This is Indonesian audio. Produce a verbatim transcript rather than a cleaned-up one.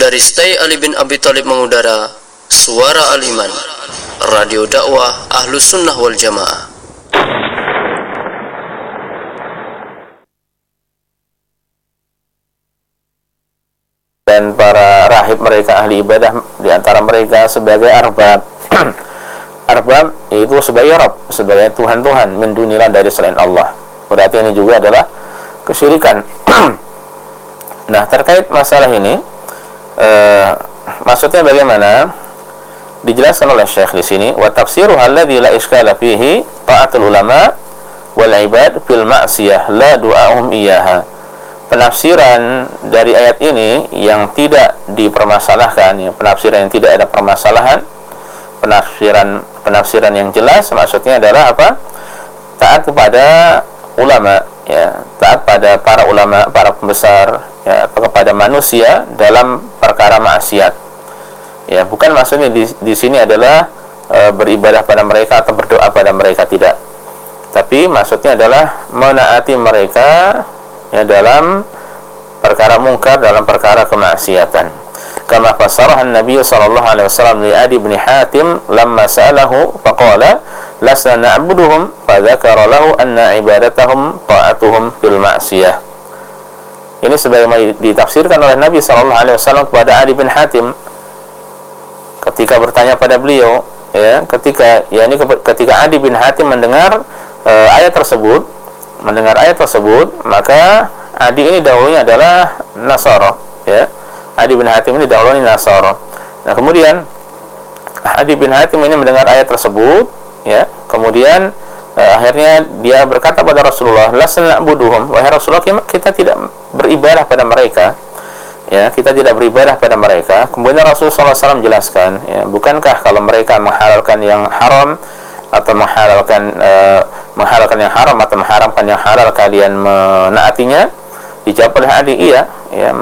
dari Stay Ali bin Abi Thalib mengudara Suara Al-Iman, radio dakwah Ahlus Sunnah wal Jamaah. Dan para rahib mereka, ahli ibadah di antara mereka sebagai arbab. Arbab itu sebagai Rabb, sebagai Tuhan-Tuhan min dunillah, dari selain Allah. Berarti ini juga adalah kesyirikan. Nah, terkait masalah ini, eh, maksudnya bagaimana? Dijelaskan oleh Syekh di sini, wa tafsiruha alladzi la iskala fihi ta'atul ulama wal ibad fil ma'siyah la du'ahum iyyaha. Penafsiran dari ayat ini yang tidak dipermasalahkan, ya, penafsiran yang tidak ada permasalahan, penafsiran penafsiran yang jelas, maksudnya adalah apa? Taat kepada ulama, ya, taat pada para ulama, para pembesar, ya, atau kepada manusia dalam perkara maksiat. Ya, bukan maksudnya di, di sini adalah e, beribadah pada mereka atau berdoa pada mereka, tidak. Tapi maksudnya adalah menaati mereka, ya, dalam perkara mungkar, dalam perkara kemaksiatan. Kama fasaraha Nabi sallallahu alaihi wasallam li Adi bin Hatim lamma sa'alahu faqala lasna na'buduhum fadzakara lahu anna ibadatahum ta'atuhum fil ma'siyah. Ini sebagaimana ditafsirkan oleh Nabi sallallahu alaihi wasallam kepada Adi bin Hatim ketika bertanya pada beliau, ya, ketika ya ini ketika Adi bin Hatim mendengar e, ayat tersebut, mendengar ayat tersebut, maka Adi ini dahulunya adalah Nasara, ya. Adi bin Hatim ini dahulunya Nasara. Nah, kemudian Adi bin Hatim ini mendengar ayat tersebut, ya. Kemudian eh, akhirnya dia berkata pada Rasulullah, "Lasna na'buduhum." Wahai Rasulullah, kita tidak beribadah pada mereka. Ya, kita tidak beribadah pada mereka. Kemudian Rasulullah sallallahu alaihi wasallam jelaskan, ya, bukankah kalau mereka menghalalkan yang haram atau menghalalkan uh, menghalalkan yang haram atau mengharamkan yang halal, kalian menaatinya? Dijawab oleh Adi, iya, ya,